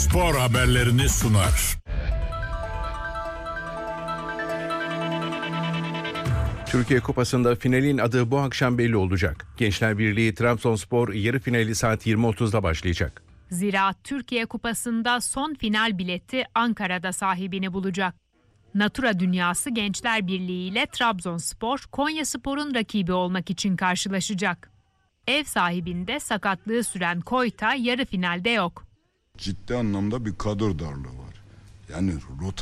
spor haberlerini sunar. Türkiye Kupası'nda finalin adı bu akşam belli olacak. Gençler Birliği Trabzonspor yarı finali saat 20.30'da başlayacak. Ziraat Türkiye Kupası'nda son final bileti Ankara'da sahibini bulacak. Natura Dünyası Gençler Birliği ile Trabzonspor, Konyaspor'un rakibi olmak için karşılaşacak. Ev sahibinde sakatlığı süren Koyta yarı finalde yok. Ciddi anlamda bir kadro darlığı var. Yani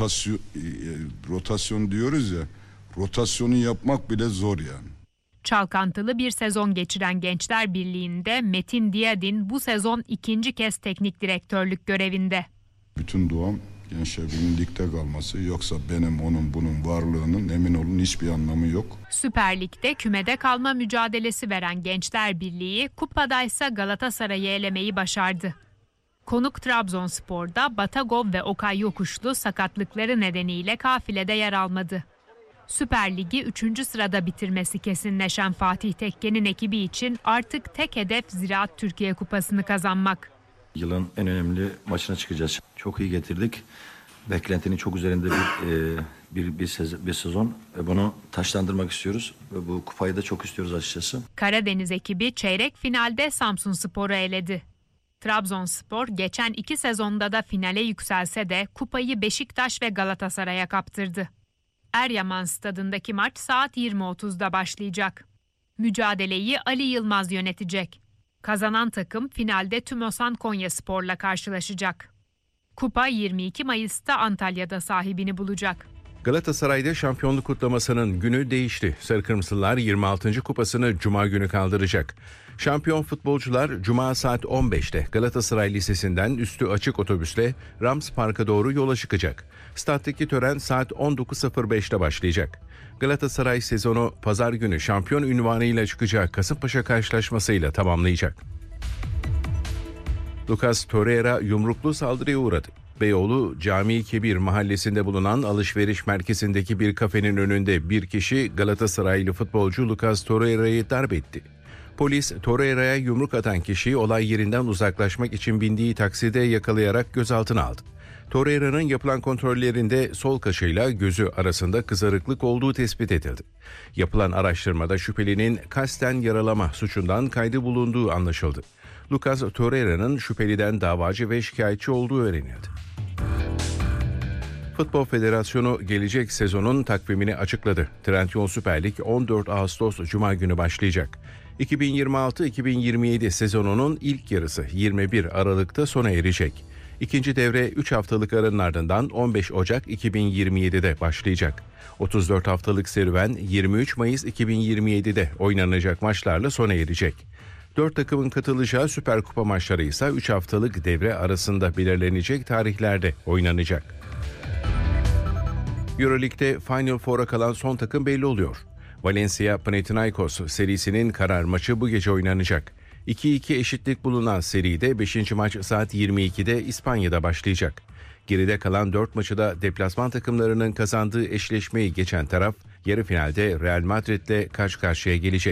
rotasyon diyoruz ya, rotasyonu yapmak bile zor yani. Çalkantılı bir sezon geçiren Gençler Birliği'nde Metin Diyadin bu sezon ikinci kez teknik direktörlük görevinde. Bütün duam Gençler Birliği'nin ligde kalması, yoksa benim onun bunun varlığının emin olun hiçbir anlamı yok. Süper Lig'de kümede kalma mücadelesi veren Gençler Birliği kupadaysa Galatasaray'ı elemeyi başardı. Konuk Trabzonspor'da Batagov ve Okay Yokuşlu sakatlıkları nedeniyle kafilede yer almadı. Süper Lig'i 3. sırada bitirmesi kesinleşen Fatih Tekke'nin ekibi için artık tek hedef Ziraat Türkiye Kupası'nı kazanmak. Yılın en önemli maçına çıkacağız. Çok iyi getirdik. Beklentinin çok üzerinde bir sezon. Bunu taşlandırmak istiyoruz. Ve bu kupayı da çok istiyoruz açıkçası. Karadeniz ekibi çeyrek finalde Samsunspor'u eledi. Trabzonspor geçen 2 sezonda da finale yükselse de kupayı Beşiktaş ve Galatasaray'a kaptırdı. Eryaman Stadındaki maç saat 20.30'da başlayacak. Mücadeleyi Ali Yılmaz yönetecek. Kazanan takım finalde Tümosan Konyaspor'la karşılaşacak. Kupa 22 Mayıs'ta Antalya'da sahibini bulacak. Galatasaray'da şampiyonluk kutlamasının günü değişti. Sarı Kırmızılar 26. kupasını Cuma günü kaldıracak. Şampiyon futbolcular Cuma saat 15'te Galatasaray Lisesi'nden üstü açık otobüsle Rams Park'a doğru yola çıkacak. Stattaki tören saat 19.05'te başlayacak. Galatasaray sezonu pazar günü şampiyon unvanıyla çıkacağı Kasımpaşa karşılaşmasıyla tamamlayacak. Lucas Torreira yumruklu saldırıya uğradı. Beyoğlu Cami Kebir mahallesinde bulunan alışveriş merkezindeki bir kafenin önünde bir kişi Galatasaraylı futbolcu Lucas Torreira'yı darp etti. Polis Torreira'ya yumruk atan kişiyi olay yerinden uzaklaşmak için bindiği takside yakalayarak gözaltına aldı. Torreira'nın yapılan kontrollerinde sol kaşıyla gözü arasında kızarıklık olduğu tespit edildi. Yapılan araştırmada şüphelinin kasten yaralama suçundan kaydı bulunduğu anlaşıldı. Lucas Torreira'nın şüpheliden davacı ve şikayetçi olduğu öğrenildi. Futbol Federasyonu gelecek sezonun takvimini açıkladı. Trendyol Süper Lig 14 Ağustos Cuma günü başlayacak. 2026-2027 sezonunun ilk yarısı 21 Aralık'ta sona erecek. İkinci devre 3 haftalık aranın ardından 15 Ocak 2027'de başlayacak. 34 haftalık serüven 23 Mayıs 2027'de oynanacak maçlarla sona erecek. 4 takımın katılacağı Süper Kupa maçları ise 3 haftalık devre arasında belirlenecek tarihlerde oynanacak. Euroleague'de Final Four'a kalan son takım belli oluyor. Valencia Panathinaikos serisinin karar maçı bu gece oynanacak. 2-2 eşitlik bulunan seride 5. maç saat 22'de İspanya'da başlayacak. Geride kalan 4 maçı da deplasman takımlarının kazandığı eşleşmeyi geçen taraf yarı finalde Real Madrid'le karşı karşıya gelecek.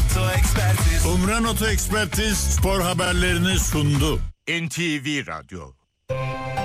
Umran Oto Ekspertiz spor haberlerini sundu. NTV Radyo